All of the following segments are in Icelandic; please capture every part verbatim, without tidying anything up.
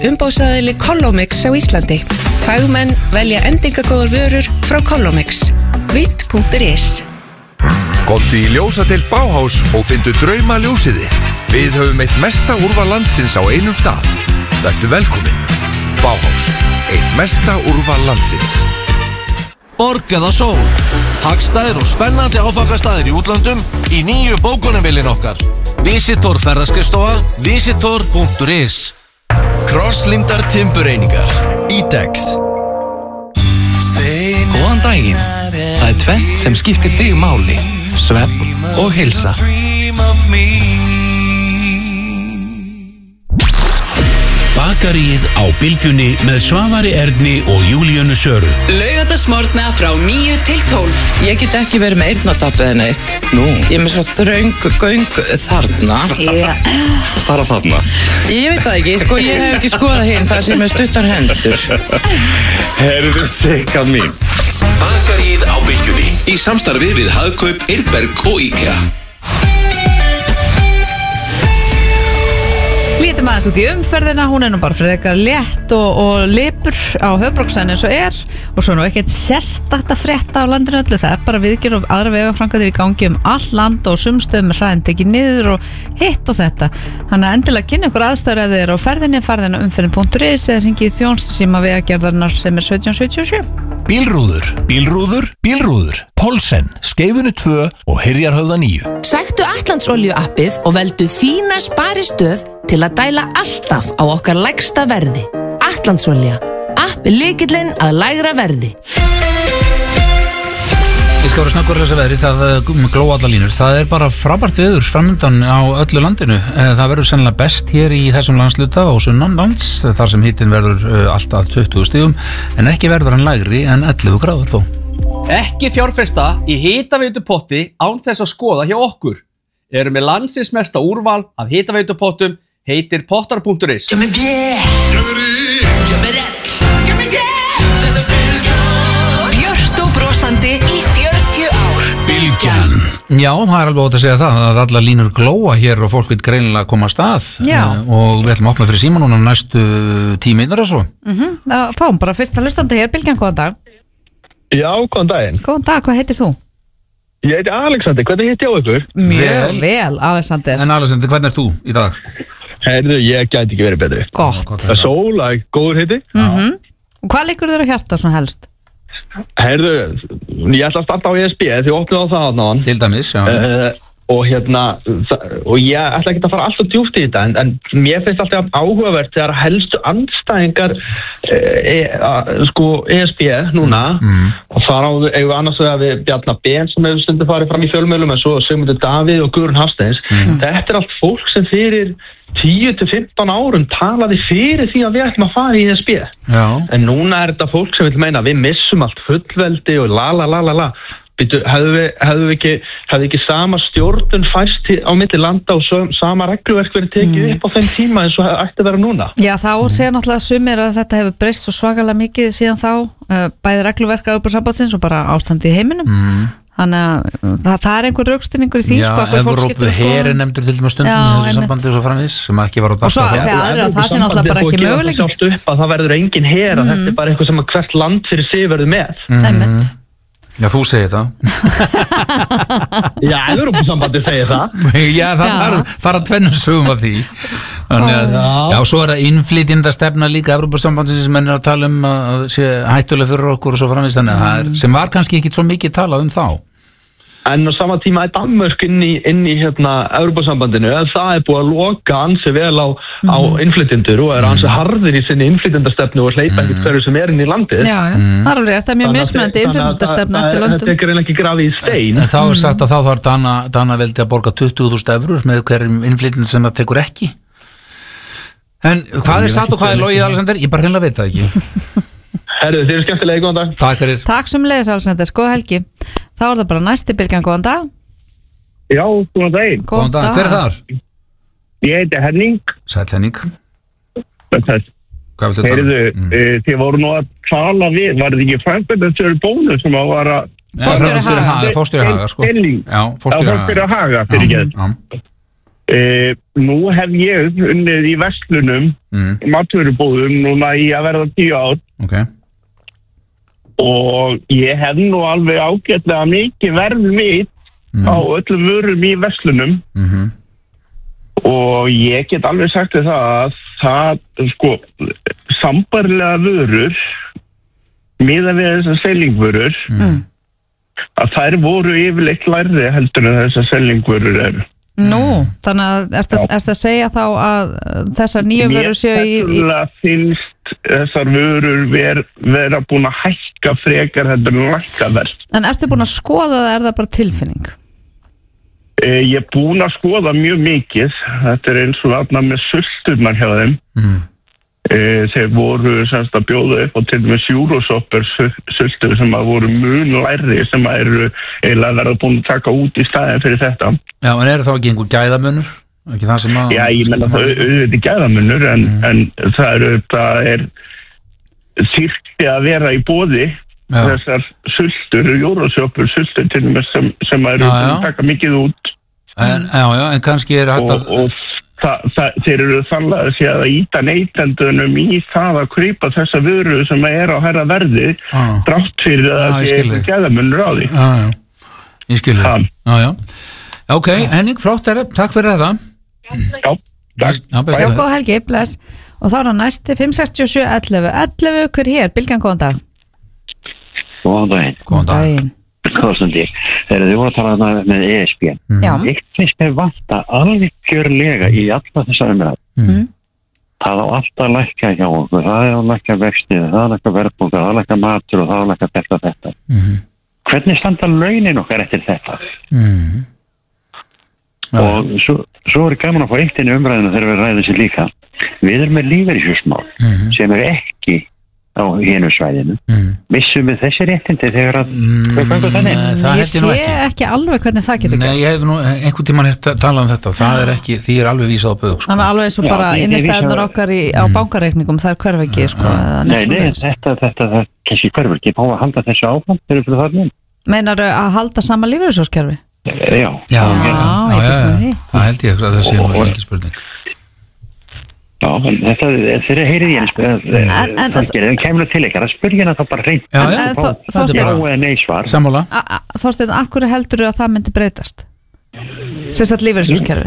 Umboðsaðili Collomix á Íslandi. Fagmenn velja endingagóðar vörur frá Collomix. Vitt punktur is. Komdu í ljósadeild Bauhaus og fyndu drauma ljósiði. Við höfum eitt mesta úrval landsins á einum stað. Vertu velkomin. Bauhaus, eitt mesta úrval landsins. Borg eða sól. Hagstæðir og spennandi áfangastæðir í útlöndum í nýju bókunarvélin okkar. Visitor ferðaskrifstofa, visitor punktur is. Krosslimdar timbureiningar Ítex. Góðan daginn. Það er tvennt sem skiptir þig máli. Svefn og heilsa. Bakaríið á Bylgjunni með Svavari Erni og Júlíönu Söru. Laugardagsmorgna frá níu til tólf. Ég get ekki verið með eyrnatappið en eitt. Nú? Ég er með svo þröng göng þarna. Já. Bara þarna? Ég veit það ekki, sko ég hef ekki skoðað hinn þar sem er stuttar hendur. Herðu sikka mín. Bakaríið á Bylgjunni í samstarfi við Hagkaup, Eirberg og IKEA. Lítum aðeins út í umferðina, hún er nú bara frekar létt og, og lipur á höfuðborgarsvæðinu eins og er og svo nú ekkert sérstakt að frétta á landinu öllu, það er bara viðgerð og aðra vegaframkvæmdir í gangi um all land og sumstöðum er hraðinn tekið niður og hitt og þetta. Þannig að endilega kynna ykkur aðstæður að þið eru á ferðinni, farðina umferðin punktur is eða hringið þjónustusíma vegagerðarinnar sem er sautján sjötíu og sjö. Bílrúður, bílrúður, bílrúður. Pólsen, Skeifunni tvö og Hyrjarhöfða níu. Sæktu Atlantsolíu appið og veldu þína sparistöð til að dæla alltaf á okkar lægsta verði. Atlantsolía, app er lykillinn að lægra verði. Ég skal vera snakkur þess að veðri, það glóa allar línur. Það er bara frábært veður framöndan á öllu landinu. Það verður sennilega best hér í þessum landsluta og sunnanlands, þar sem hittin verður alltaf tuttugu stigum, en ekki verður hann lægri en ellefu gráður þó. Ekki fjárfesta í hitaveitupotti án þess að skoða hjá okkur. Erum með landsins mesta úrval af hitaveitupottum, heitir pottar punktur is. Björt og brosandi í fjörutíu ár. Bylgjan. Já, það er alveg ótt að segja það að allar línur glóa hér og fólk vil greinilega koma að stað. Já. Og við ætlum að opna fyrir síma núna næstu tíminar og svo. Mhm, það fáum bara fyrsta hlustandi hér, Bylgjan, góðan dag. Já, góðan daginn. Góðan dag, hvað heitir þú? Ég heiti Alexander, hvernig heiti ég á ykkur? Mjög vel, vel Alexander. En Alexander, hvernig er þú í dag? Heyrðu, ég gæti ekki verið betri. Gott. Sól, góður heiti. Mhm. Og hvað liggur þér á hjarta svona helst? Heyrðu, ég ætla að starta á E S B því opnum á það á náðan. Til dæmis, já. Uh, og hérna, og ég ætla ekki að fara alltaf djúpt í þetta, en, en mér finnst alltaf áhugavert þegar helstu andstæðingar e, a, sko E S B núna, mm. og þar á við annars vegar við Bjarnar Ben sem hefur stundum farið fram í fjölmiðlum, en svo Sigmundur Davíð og Guðrún Hafsteins. Mm. Þetta er allt fólk sem fyrir tíu til fimmtán árum talaði fyrir því að við ætlum að fara í E S B. Já. En núna er þetta fólk sem vil meina að við missum allt fullveldi og la la la la la. Hefðu við, hefðu við ekki, hefðu ekki sama stjórnun fæst á milli landa og svo, sama regluverk verið tekið mm. upp á þeim tíma eins og ætti að vera núna? Já, þá segja náttúrulega sumir að þetta hefur breyst svo svakalega mikið síðan þá, bæði regluverk á Evrópusambandsins og bara ástandi í heiminum. Mm. Þannig að það, það er einhver rökstuðningur í því. Já, sko, Evrópu herinn nefndur til dæmis stundum í þessu sambandi og svo framvís sem ekki var á dagskrá. Og svo segja aðrir að það sé náttúrulega bara ekki möguleiki. Það verður engin her að þetta er bara eitthvað sem hvert land fyrir sig verður með. Mm. Já, þú segir það. Já, Evrópusambandið segir það. Já, það þarf fara tvennum sögum af því. Þannig að, já. já, svo er það innflytjendastefna líka Evrópusambandsins sem menn er að tala um að sé hættulega fyrir okkur og svo framvist, þannig að það er, sem var kannski ekki svo mikið talað um þá. En á sama tíma er Danmörk inn í, inn í hérna, Evrópusambandinu, en það er búið að loka ansi vel á, mm. á innflytjendur og er ansi harðir í sinni innflytjendastefnu og hleypa ekkert hverju sem er inn í landið. Já, mm. það er alveg, það er mjög mismunandi innflytjendastefnu eftir löndum. Það tekur ekki grafið í stein. En þá er sagt að þá þarf Dana, Dana veldi að borga tuttugu þúsund evrur með hverjum innflytjend sem það tekur ekki. En hvað er satt og hvað er logið, Alexander? Ég bara hreinlega veit það ekki. Herðu, þið eru skemmtilega, góðan dag. Takk fyrir. Takk sem leiðis, Alexander, góða helgi. Þá er það bara næsti Bylgjan, góðan dag. Já, góðan daginn. Góðan dag, hver er þar? Ég heiti Henning. Sæll Henning. Þess. Hvað viltu tala? Heyrðu, mm. þið voru nú að tala við, var þetta ekki framkvæmdastjóri bónus sem að var að... Fórstjóri Haga, fórstjóri Haga, sko. Já, fórstjóri Haga, fyrir ekki. E, nú hef ég unnið í verslunum, mm. matvörubúðum, núna í að verða tíu ár. Ok. Og ég hef nú alveg ágætlega mikið verð mitt mm. á öllum vörum í verslunum. Mm-hmm. Og ég get alveg sagt þér það að það, sko, sambarilega vörur, miðað við þessar sellingvörur, Mm. að þær voru yfirleitt lærri heldur en þessar sellingvörur eru. Nú, þannig að ertu ertu að segja þá að þessar nýju vörur séu í, í... Mér finnst þessar vörur ver, vera búin að hækka frekar heldur en lækka verð. En ertu búin að skoða það, er það bara tilfinning? Eh, ég er búin að skoða mjög mikið. Þetta er eins og þarna með sulturnar hjá þeim. Mm. Eh, þeir voru semst að bjóða upp og til með Eurosopper sultur sem að voru mun lærri sem að eru eiginlega verða búin að taka út í staðin fyrir þetta. Já, en eru þá ekki einhver gæðamunur? Ekki það sem að... Já, ég menna það auðvitað gæðamunur en, mm. en það eru það er þyrfti að vera í boði þessar sultur, Eurosopper sultur til með sem, sem að eru já, búin að taka mikið út. En, já, já, en kannski er hægt að... Og, og það, það, þeir eru þannig að sé að íta neytendunum í það að kaupa þessa vöru sem er á herra verði ah. drátt fyrir að það er gæðamunur á því. Já, já, ég skil það. Já, já. Ok, Henning, flott er það. Takk fyrir þetta. Já, takk. Já, góð helgi, bless. Og þá er það næsti, fimm sex sjö ellefu. ellefu, hver er hér? Bylgjan, góðan dag. Góðan daginn. Góðan daginn. Kostandi. Þegar þið voru að tala með E S B. Já. Eitt finnst mér vanta alveg gjörlega í alla þessa umræð. Mm. Það á alltaf að lækka hjá okkur. Það er að lækka vextið, það er að lækka verðbólga, það er að lækka matur og það er að lækka þetta þetta. Mm. Hvernig standa launin okkar eftir þetta? Mm. Og svo, svo er gaman að fá eitt inn í umræðinu þegar við ræðum sér líka. Við erum með lífeyrissjóðsmál mm. sem er ekki á hinu svæðinu. Mm. Missum við þessi réttindi þegar að við gangum þannig? Það Ég sé ekki. ekki alveg hvernig það getur Nei, gerst. ég hef nú einhvern tímann hér talað um þetta. Það er ekki, því er alveg vísað á bög, sko. Þannig alveg eins og Já, bara ég- ég innistæðunar vísa- okkar í, á bankareikningum, það er hverf ekki, sko. eða neitt Nei, nei, svoleiðis. þetta, þetta, þetta, kannski hverfur ekki, fá að halda þessu áfram þegar við þarna. Meinarðu að halda sama lífeyrissjóðskerfi? Já. Já, ég býst með því. Það held ég að það sé nú ekki spurning. Já, en þetta, þegar heyrið ég eins, En- en- það gerir, það kemur til ykkar, það spurði hérna þá bara hreint. Já, En- já, en Þó- Já Þorsteinn- eða nei svar. Sammála. A- a- Þorsteinn, akkur heldurðu að það myndi breytast? Sérstætt lífeyrissjóðskerfi?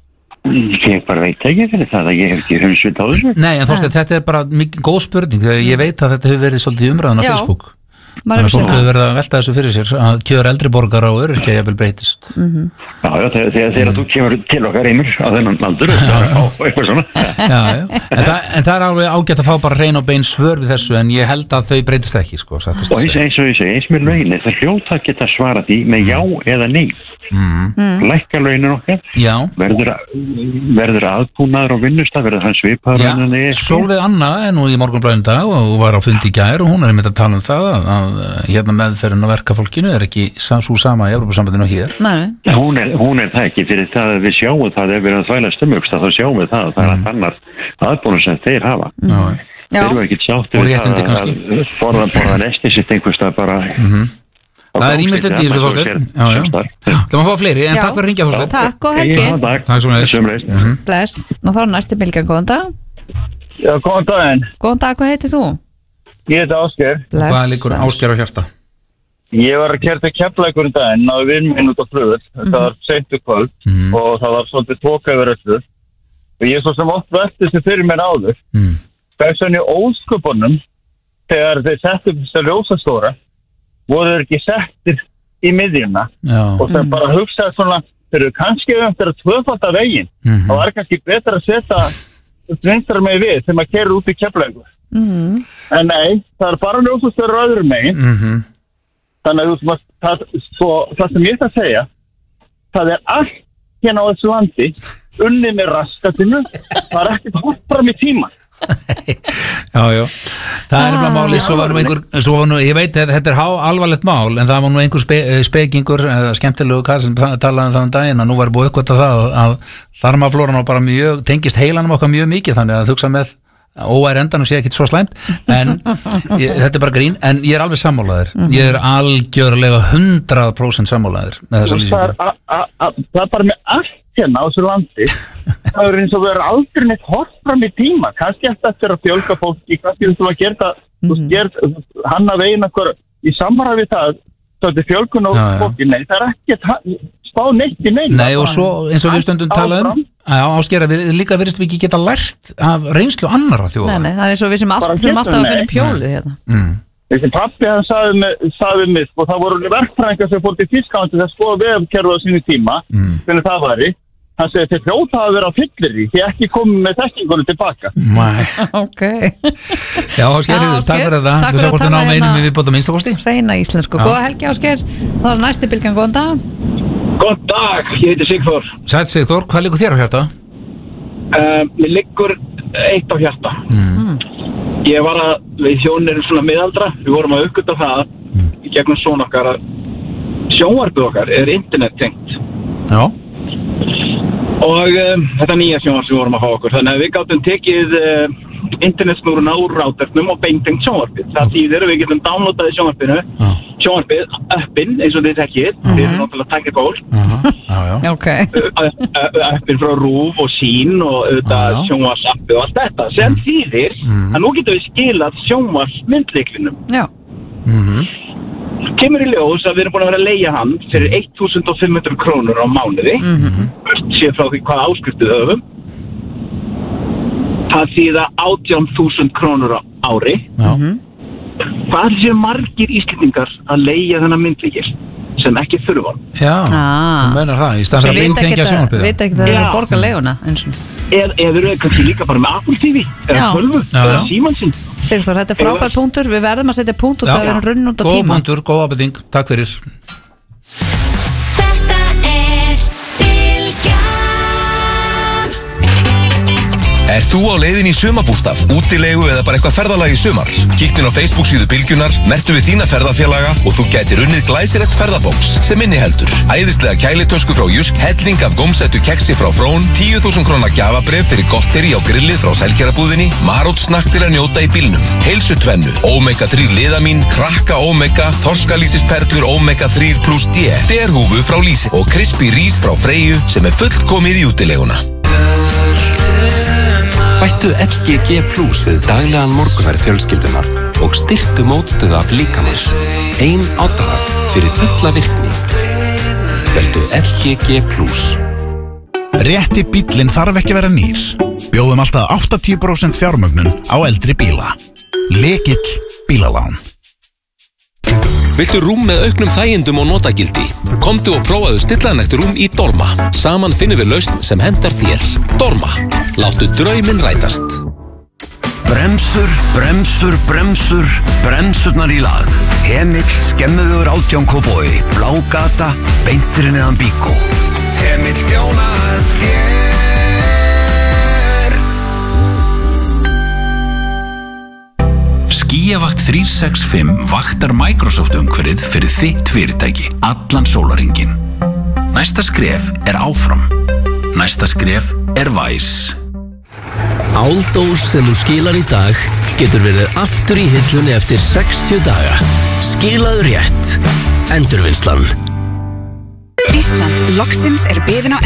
Ég bara veit ekki fyrir það að ég hef ekki hundsvit á þessu. Nei, en Þorsteinn, þetta er bara mikið góð spurning. Þegar Ég veit að þetta hefur verið svolítið í umræðan á Já. Facebook. Maður Þannig að hefur fólk séð hefur verið að velta þessu fyrir sér að kjör eldri borgara og öryrkja jafnvel breytist. Mhm. Já, já, þegar, þegar, þegar þú kemur til okkar einur á þennan aldur og eitthvað svona. Já, já. En, það, en það er alveg ágætt að fá bara hrein og bein svör við þessu, en ég held að þau breytist ekki, sko. satt best Og að eins, segja. eins og ég segi, eins með launin, það hljóta geta svara því með já eða nei. Mm. Lækka launin okkar, Já. verður, að- verður aðbúnaður á vinnustaf, verður hann svipaður Já, innan E S B? Sólveig Anna er nú í Morgunblaðinu í dag og var á fundi í gær og hún er einmitt að tala um það að, að hérna meðferðin á verkafólkinu er ekki svo sama í Evrópusambandinu og hér. Nei. Hún er, hún er það ekki fyrir það að við sjáum það ef við erum að þvælast um auksta, þá sjáum við það að það er að annar aðbúnaður sem þeir hafa. Já. Já. Þeir eru ekki sáttir Og við réttindi það kannski. að borða borða nesti sitt einhverstað bara. Það er ímislegt í þessu, Þorsteinn. Já, já. Það má fá fleiri, en Já. takk fyrir að ringja, Þorsteinn. Takk og helgi. Já, takk. Takk svo með Sömuleiðis. þess. Bless. Og þá er næsti Bylgjan, góðan dag. Já, góðan daginn. Góðan dag, hvað heitir þú? Ég heiti Ásgeir. Bless. Hvað liggur Ásgeir á hjarta? Ég var að kæra til Keflavíkur um daginn, náðu vinn minn út á flugvöll. Það var seintu kvöld Mhm. og það var svolítið tóka yfir öllu. Og ég svo sem oft velti þessi fyrir mér áður. Mm. Þess vegna í ósköpunum, þegar þeir settu upp þess að ljósastóra, voru þeir ekki settir í miðjuna. Já. Og þeir bara hugsaði svona, þeir eru kannski eftir að tvöfalda veginn. Mhm. Það var kannski betra að setja vinstra megin við þegar maður keyrir út í Keflavíkur. Mhm. En nei, það er bara ljósastóra öðrum megin. Mhm. Þannig að þú veist, það, svo, það sem ég ætla að segja, það er allt hérna á þessu landi unnið með raskatinu, það er ekkert hort fram í tíma. Já, já. Það er nefnilega máli, svo var nú einhver, svo var nú, ég veit að þetta er há alvarlegt mál, en það var nú einhver spe, spekingur, eða skemmtilegu kall sem ta- talaði um það um daginn, að nú var búið uppgötta það að þarmaflóran var bara mjög, tengist heilanum okkar mjög mikið, þannig að hugsa með óæri endanum sé ekkit svo slæmt, en ég, þetta er bara grín, en ég er alveg sammálaður, ég er algjörlega hundrað prósent sammálaður með þessa Og það, lýsingu. er, a, a, a, það er bara með allt hérna á þessu landi það er eins og verður aldrei neitt hort fram í tíma, kannski eftir að fjölga fólki, kannski þú að gera það þú gerð hann að veginn okkur í samræði við það, það er fjölgun og fólki, nei, það er ekki spá neitt í neina. Nei, og svo eins og við stundum talaðum, áskera við líka verðist við ekki geta lært af reynslu annarra þjóða. Nei, nei, það er eins og við sem allt sem alltaf að finna pjólið hérna. Mm. Þessi pappi hann sagði mig, sagði mig og það voru verkfræðingar sem fór til Þýskalandi að skoða vefkerfið á sínu tíma mm. hvernig það væri. Hann segi þeir hljóta að vera á fyllir í því ekki komið með þekkingunum tilbaka. Nei. Ok. Já, Ásgeir, takk fyrir það. Takk fyrir að tala hérna við viðbótum minnstakosti. Hreina íslensku. Góða helgi, Ásgeir. Það er næsti bylgjan, góðan dag. Góðan dag, ég heiti Sigþór. Sæll Sigþór, hvað liggur þér á hjarta? Uh, mér liggur eitt á hjarta. Mm. Ég var að, við hjónin erum svona miðaldra, við vorum að uppgöta það mm. í gegnum svona okkar að sjónvarpið okkar er internet tengt. Já. Og um, þetta nýja sjónvarp sem við vorum að fá okkur, þannig að við gátum tekið uh, internetsnúruna úr ráðarnum og beintengt sjónvarpið. Það þýðir að við getum downloadaði sjónvarpinu, uh. sjónvarpið, appin, eins og þið tekkið, uh -huh. þið erum náttúrulega tæknikól. Uh -huh. Já, já. Ok. Appin frá RÚV og Sín og auðvitað sjónvarpsappið og allt þetta, sem uh -huh. þýðir uh -huh. að nú getum við skilað sjónvarpsmyndleiklinum. Já. Mhm. Mm kemur í ljós að við erum búin að vera að leigja hann fyrir fimmtán hundruð krónur á mánuði mm-hmm. sér frá því hvað áskriftuð höfum það þýða átján þúsund krónur á ári mm-hmm. hvað séu margir íslendingar að leigja þennan myndleikir sem ekki þurfa Já, þú meinar það í staðan að myndtengja sjónvarpið Veit ekki að það er að borga leiguna Eða eru þau kannski líka bara með Apple T V eða tölvu, eða síman sinn Sigþór, þetta er frábær punktur, við verðum að setja punkt út að við erum runnin út á tíma Góð punktur, góð ábending, takk fyrir Þetta er Bylgjan Er þú á leiðin í sumarbústað, útilegu eða bara eitthvað ferðalag í sumar? Kíktin á Facebook síðu Bylgjunar, mertu við þína ferðafélaga og þú gætir unnið glæsilegt ferðabóks sem inniheldur æðislega kælitösku frá Jysk, helling af gómsættu keksi frá Frón, tíu þúsund króna gjafabréf fyrir gotteri á grillið frá Selgerabúðinni, marótsnakk til að njóta í bílnum, heilsutvennu, omega þrjú liðamín, krakka omega, þorskalísisperlur omega þrjú plus D, derhúfu frá Lísi og crispy rís frá Freyju sem er fullkomið í útileguna. Bættu L G G plus við daglegan morgunverð fjölskyldunar og styrktu mótstöðu af líkamans. Ein á dag fyrir fulla virkni. Veldu L G G plus. Rétti bíllinn þarf ekki vera nýr. Bjóðum alltaf áttatíu prósent fjármögnun á eldri bíla. Lykill bílalán. Viltu rúm með auknum þægindum og notagildi? Komdu og prófaðu stillaðnægt rúm í Dorma. Saman finnum við lausn sem hendar þér. Dorma. Láttu drauminn rætast. Bremsur, bremsur, bremsur, bremsurnar í lag. Hemill, skemmuður átján Kópavogi, Blágata, beintir neðan Bíkó. Hemill þjónar þér. Skíavakt þrjú sex fimm vaktar Microsoft umhverfið fyrir þitt fyrirtæki allan sólarhringinn. Næsta skref er áfram. Næsta skref er Væs. Áldós sem þú skilar í dag getur verið aftur í hillunni eftir sextíu daga. Skilaðu rétt. Endurvinnslan. Ísland, loksins er biðin á